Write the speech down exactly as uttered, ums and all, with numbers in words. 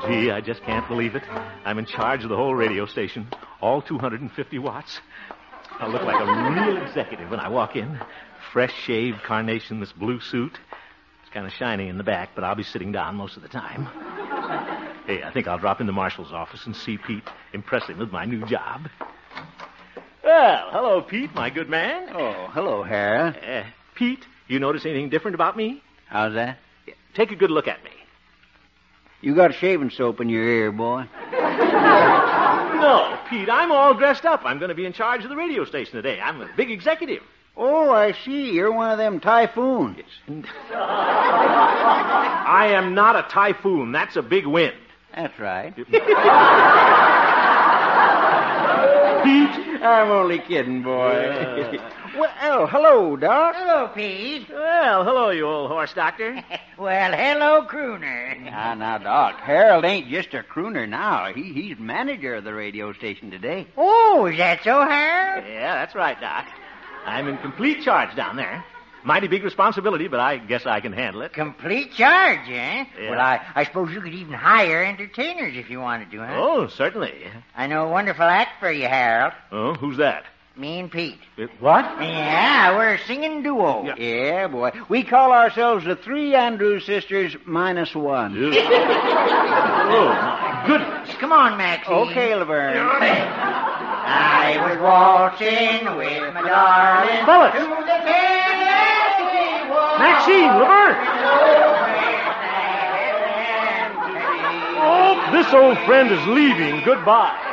Gee, I just can't believe it. I'm in charge of the whole radio station. All two hundred fifty watts. I'll look like a real executive when I walk in. Fresh-shaved carnation, this blue suit. It's kind of shiny in the back, but I'll be sitting down most of the time. Hey, I think I'll drop in the marshal's office and see Pete. Impress him with my new job. Well, hello, Pete, my good man. Oh, hello, Harold. Uh, Pete, you notice anything different about me? How's that? Take a good look at me. You got shaving soap in your ear, boy. No, Pete, I'm all dressed up. I'm going to be in charge of the radio station today. I'm a big executive. Oh, I see. You're one of them typhoons. I am not a typhoon. That's a big wind. That's right. Pete? I'm only kidding, boy. Uh... Well, hello, Doc. Hello, Pete. Well, hello, you old horse doctor. Well, hello, crooner. Now, now, Doc, Harold ain't just a crooner now. He, he's manager of the radio station today. Oh, is that so, Harold? Yeah, that's right, Doc. I'm in complete charge down there. Mighty big responsibility, but I guess I can handle it. Complete charge, eh? Yeah. Well, I, I suppose you could even hire entertainers if you wanted to, huh? Oh, certainly. I know a wonderful act for you, Harold. Oh, who's that? Me and Pete. It, what? Yeah, we're a singing duo. Yeah. Yeah, boy. We call ourselves the Three Andrews Sisters minus one. Oh, my goodness. Come on, Maxine. Okay, Laverne. I was waltzing with my darling. Fellas. To the Tennessee Waltz. Maxine, Laverne. Oh, this old friend is leaving. Goodbye.